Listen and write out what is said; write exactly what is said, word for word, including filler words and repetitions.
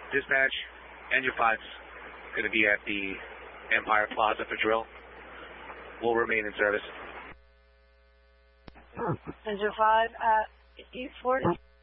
Dispatch, Engine five's going to be at the Empire Plaza for drill. Will remain in service. Engine five at East forty.